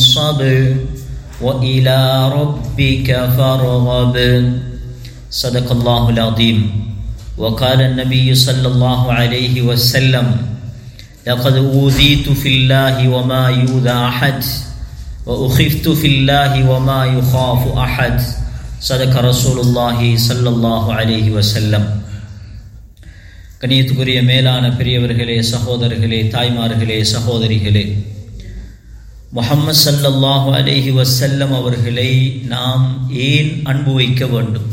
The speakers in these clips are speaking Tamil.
فانصب وإلى ربك فارغب صدق الله العظيم. وقال النبي صلى الله عليه وسلم لقد أوذيت في الله وما يؤذى أحد وأخفت في الله وما يخاف أحد صدق رسول الله صلى الله عليه وسلم. கண்ணியத்துக்குரிய மேலான பெரியவர்களே, சகோதரர்களே, தாய்மார்களே, சகோதரிகளே, முஹம்மது ஸல்லல்லாஹு அலைஹி வஸல்லம் அவர்களை நாம் ஏன் அன்பு வைக்க வேண்டும்?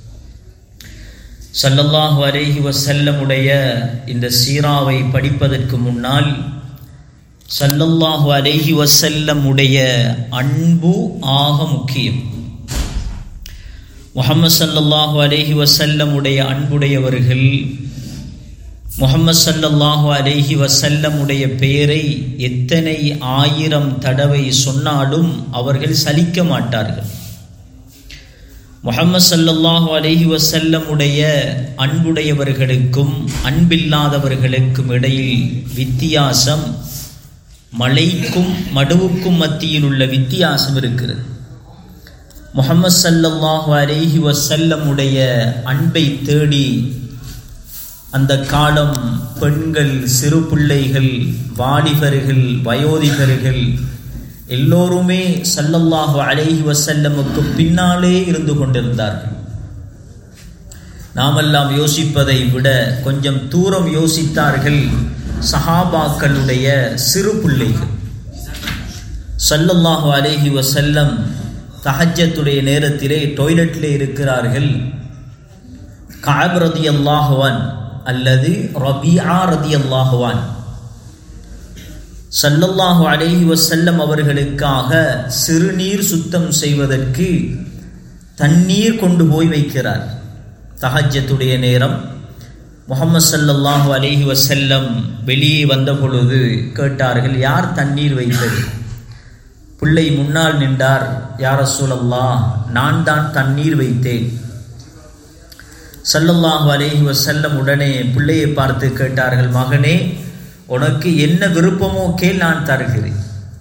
ஸல்லல்லாஹு அலைஹி வஸல்லமுடைய இந்த சீராவை படிப்பதற்கு முன்னால் ஸல்லல்லாஹு அலைஹி வஸல்லமுடைய அன்பு ஆக முக்கியம். முஹம்மது ஸல்லல்லாஹு அலைஹி வஸல்லமுடைய அன்புடையவர்கள் முஹம்மது ஸல்லல்லாஹு அலைஹி வஸல்லமுடைய பெயரை எத்தனை ஆயிரம் தடவை சொன்னாலும் அவர்கள் சலிக்க மாட்டார்கள். முஹம்மது ஸல்லல்லாஹு அலைஹி வஸல்லமுடைய அன்புடையவர்களுக்கும் அன்பில்லாதவர்களுக்கும் இடையில் வித்தியாசம் மலைக்கும் மடுவுக்கும் மத்தியில் உள்ள வித்தியாசம் இருக்கிறது. முஹம்மது ஸல்லல்லாஹு அலைஹி வஸல்லமுடைய அன்பை தேடி அந்த காலம் பெண்கள், சிறு பிள்ளைகள், வாலிபர்கள், வயோதிகர்கள் எல்லோருமே ஸல்லல்லாஹு அலைஹி வஸல்லமுக்கு பின்னாலே இருந்து கொண்டிருந்தார்கள். நாமெல்லாம் யோசிப்பதை விட கொஞ்சம் தூரம் யோசித்தார்கள் சஹாபாக்களுடைய சிறு பிள்ளைகள். ஸல்லல்லாஹு அலைஹி வஸல்லம் தஹஜ்ஜத்துடைய நேரத்திலே டாய்லெட்டிலே இருக்கிறார்கள். கஅப் ரலியல்லாஹு அன்ஹு அல்லது ரபீஆ ரலியல்லாஹு அன்ஹு ஸல்லல்லாஹு அலைஹி வஸல்லம் அவர்களுக்காக சிறுநீர் சுத்தம் செய்வதற்கு தண்ணீர் கொண்டு போய் வைக்கிறார். தஹஜ்ஜத்துடைய நேரம். முஹம்மது ஸல்லல்லாஹு அலைஹி வஸல்லம் வெளியே வந்த பொழுது கேட்டார்கள், யார் தண்ணீர் வைத்தது? பிள்ளை முன்னால் நின்றார். யா ரசூலல்லாஹ், நான் தான் தண்ணீர் வைத்தேன். ஸல்லல்லாஹு அலைஹி வஸல்லம் உடனே பிள்ளையை பார்த்து கேட்டார்கள், மகனே, உனக்கு என்ன விருப்பமோ கேள், நான் தருகிறேன்.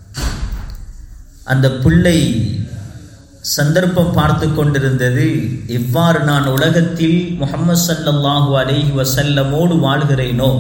அந்த பிள்ளை சந்தர்ப்பம் பார்த்து கொண்டிருந்தது, எவ்வாறு நான் உலகத்தில் முஹம்மது ஸல்லல்லாஹு அலைஹி வஸல்லமோடு வாழ்கிறேனோ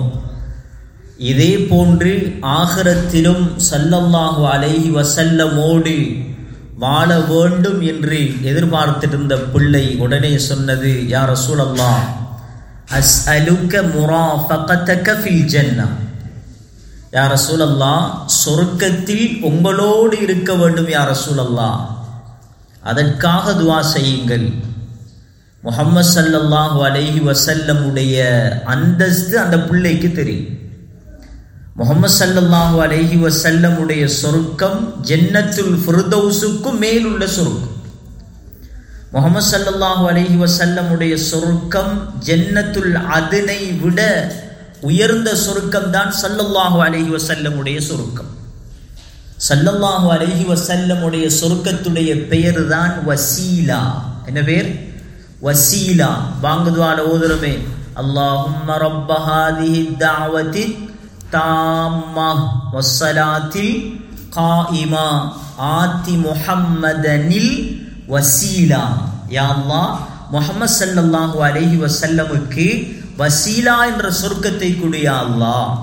இதே போன்று ஆகிரத்திலும் ஸல்லல்லாஹு அலைஹி வஸல்லமோடு வாழ வேண்டும் என்று எதிர்பார்த்திருந்த பிள்ளை உடனே சொன்னது, யா ரசூலல்லாஹ், அஸ்அலுக முராஃபகதக ஃபில் ஜன்னah. யா ரசூலல்லாஹ், சொர்க்கத்தில் உங்களோடு இருக்க வேண்டும் யா ரசூலல்லாஹ், அதற்காக துஆ செய்யுங்கள். முஹம்மது ஸல்லல்லாஹு அலைஹி வஸல்லமுடைய அந்தஸ்து அந்த பிள்ளைக்கு தெரியும். முஹம்மது ஸல்லல்லாஹு அலைஹி வஸல்லமுடைய சொர்க்கம் ஜன்னத்துல் ஃபிர்தௌஸுக்கு மேலுள்ள சொர்க்கம். முஹம்மது ஸல்லல்லாஹு அலைஹி வஸல்லமுடைய சொர்க்கம் ஜன்னத்துல் அத்னை விட உயர்ந்த சொர்க்கம் தான் ஸல்லல்லாஹு அலைஹி வஸல்லமுடைய சொர்க்கம். ஸல்லல்லாஹு அலைஹி வஸல்லமுடைய சொர்க்கத்துடைய பெயர் தான் வசீலா. என்ன பேர்? வசீலா. பாங்குதுவால ஓதுறமே, அல்லாஹும்ம ரப்ப ஹாதிஹி தஅவதி தாம்மா வஸ்ஸலாத்தில் காயிமா ஆதி முஹம்மதனில் வசீலா. யா அல்லாஹ், முஹம்மது ஸல்லல்லாஹு அலைஹி வஸல்லமுக்கு வசீலா என்ற சொர்க்கத்தை கொடு யா அல்லாஹ்.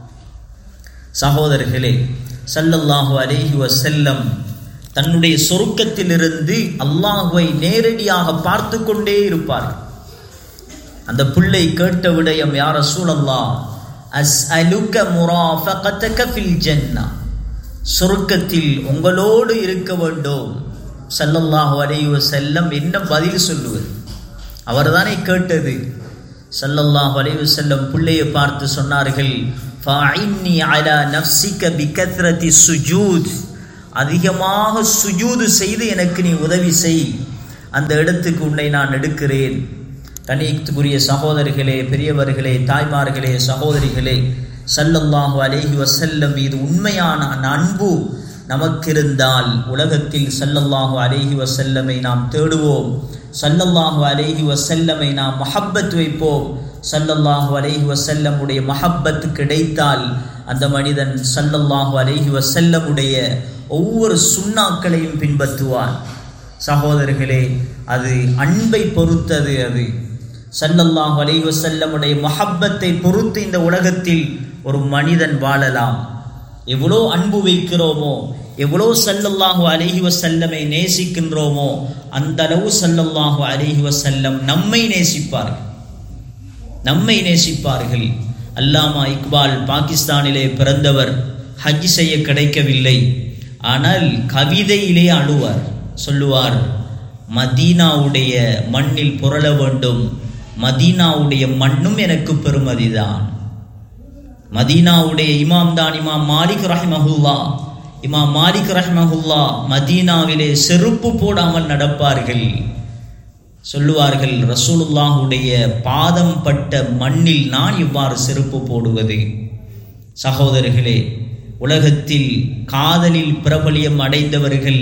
சகோதரர்களே, ஸல்லல்லாஹு அலைஹி வஸல்லம் தன்னுடைய சொர்க்கத்திலிருந்து அல்லாஹ்வை நேரடியாக பார்த்து கொண்டே இருப்பார். அந்த பிள்ளை கேட்ட விடயம், யா ரசூலல்லாஹ், அஸ்அலுக முராஃபகதக ஃபில் ஜன்னah, சொர்க்கத்தில் உங்களோடு இருக்க வேண்டும். ஸல்லல்லாஹு அலைஹி வஸல்லம் என்ன பதில் சொல்லுவது? அவர்தானே கேட்டது. ஸல்லல்லாஹு அலைஹி வஸல்லம் பிள்ளையை பார்த்து சொன்னார்கள், ஃபஇன்னி அலா நஃப்ஸிக பிகத்ரதி சுஜூத், அதிகமாக சுஜூது செய்து எனக்கு நீ உதவி செய், அந்த இடத்துக்கு உன்னை நான் எடுக்கிறேன். கண்ணியத்துக்குரிய சகோதரர்களே, பெரியவர்களே, தாய்மார்களே, சகோதரிகளே, ஸல்லல்லாஹு அலைஹி வஸல்லம் மீது உண்மையான அன்பு நமக்கு இருந்தால் உலகத்தில் ஸல்லல்லாஹு அலைஹி வஸல்லமை நாம் தேடுவோம். ஸல்லல்லாஹு அலைஹி வஸல்லமை நாம் மஹப்பத் வைப்போம். ஸல்லல்லாஹு அலைஹி வஸல்லமுடைய மஹப்பத் கிடைத்தால் அந்த மனிதன் ஸல்லல்லாஹு அலைஹி வஸல்லமுடைய ஒவ்வொரு சுன்னாக்களையும் பின்பற்றுவார். சகோதரர்களே, அது அன்பை பொறுத்தது. அது ஸல்லல்லாஹு அலைஹி வஸல்லமுடைய முஹப்பத்தை பொறுத்து இந்த உலகத்தில் ஒரு மனிதன் வாழலாம். எவ்வளோ அன்பு வைக்கிறோமோ, எவ்வளோ ஸல்லல்லாஹு அலைஹி வஸல்லமை நேசிக்கின்றோமோ, அந்த அளவு ஸல்லல்லாஹு அலைஹி வஸல்லம் நம்மை நேசிப்பார்கள். அல்லாமா இக்பால் பாகிஸ்தானிலே பிறந்தவர், ஹஜ் செய்ய கிடைக்கவில்லை. ஆனால் கவிதையிலே அழுவார். சொல்லுவார், மதீனாவுடைய மண்ணில் புரள வேண்டும், மதீனாவுடைய மண்ணும் எனக்கு பெருமதிதான். மதீனாவுடைய இமாம் தான் இமாம் மாலிக் ரஹ்மஹுல்லா. இமாம் மாலிக் ரஹ்மஹுல்லா மதீனாவிலே செருப்பு போடாமல் நடப்பார்கள். சொல்லுவார்கள், ரசூலுல்லாஹுடைய பாதம் பட்ட மண்ணில் நான் இவ்வாறு செருப்பு போடுவது. சகோதரர்களே, உலகத்தில் காதலில் பிரபலியம் அடைந்தவர்கள்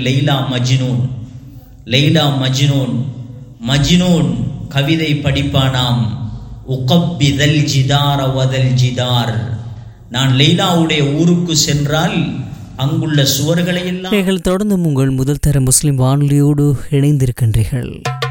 லைலா மஜ்னூன் கவிதை படிப்பானாம். உகப்பிதல் ஜிதார வதல் ஜிதார். நான் லைலாவுடைய ஊருக்கு சென்றால் அங்குள்ள சுவர்களை எல்லாம். தொடர்ந்து உங்கள் முதல் தர முஸ்லிம் வானொலியோடு இணைந்திருக்கின்றீர்கள்.